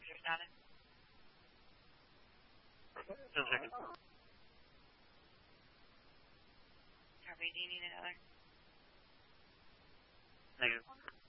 Computer status. 10 seconds. Harvey, do you need another? Negative.